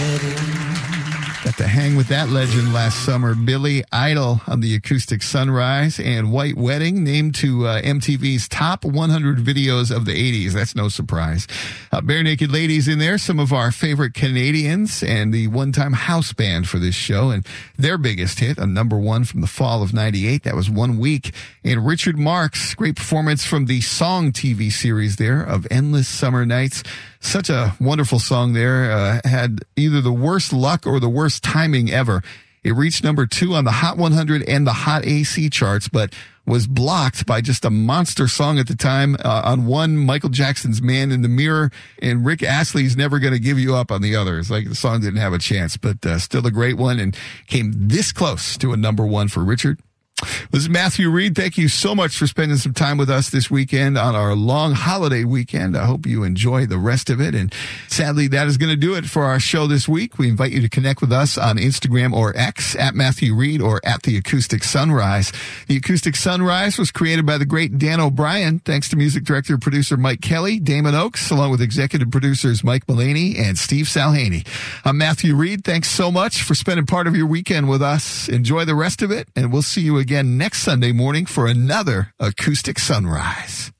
Got to hang with that legend last summer, Billy Idol, on the Acoustic Sunrise, and White Wedding named to MTV's top 100 videos of the 80s. That's no surprise. Bare Naked Ladies in there, some of our favorite Canadians, and the one-time house band for this show, and their biggest hit, a number one from the fall of 98. That was 1 week. And Richard Marx, great performance from the Song TV series there of Endless Summer Nights. Such a wonderful song there. Had either the worst luck or the worst timing ever. It reached number 2 on the Hot 100 and the Hot AC charts, but was blocked by just a monster song at the time on one, Michael Jackson's Man in the Mirror, and Rick Astley's Never Gonna Give You Up on the other. It's like the song didn't have a chance, but still a great one, and came this close to a number one for Richard. This is Matthew Reed. Thank you so much for spending some time with us this weekend on our long holiday weekend. I hope you enjoy the rest of it. And sadly, that is going to do it for our show this week. We invite you to connect with us on Instagram or X at Matthew Reed or at the Acoustic Sunrise. The Acoustic Sunrise was created by the great Dan O'Brien. Thanks to music director and producer Mike Kelly, Damon Oaks, along with executive producers Mike Mullaney and Steve Salhaney. I'm Matthew Reed. Thanks so much for spending part of your weekend with us. Enjoy the rest of it, and we'll see you again next Sunday morning for another Acoustic Sunrise.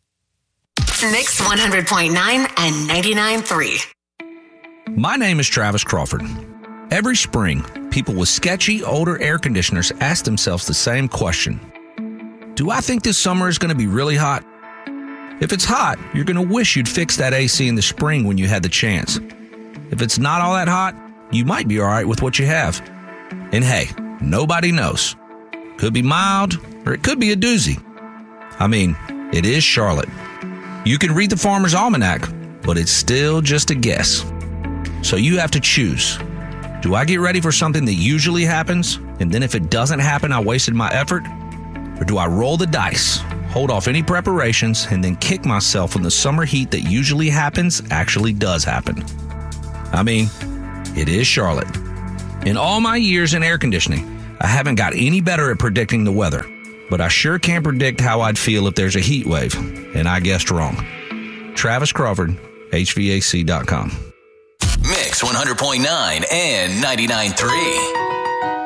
Mix 100.9 and 99.3. My name is Travis Crawford. Every spring, people with sketchy, older air conditioners ask themselves the same question. Do I think this summer is going to be really hot? If it's hot, you're going to wish you'd fix that AC in the spring when you had the chance. If it's not all that hot, you might be all right with what you have. And hey, nobody knows. Could be mild, or it could be a doozy. I mean, it is Charlotte. You can read the Farmer's Almanac, but it's still just a guess. So you have to choose. Do I get ready for something that usually happens, and then if it doesn't happen, I wasted my effort? Or do I roll the dice, hold off any preparations, and then kick myself when the summer heat that usually happens actually does happen? I mean, it is Charlotte. In all my years in air conditioning, I haven't got any better at predicting the weather, but I sure can't predict how I'd feel if there's a heat wave, and I guessed wrong. Travis Crawford, HVAC.com. Mix 100.9 and 99.3.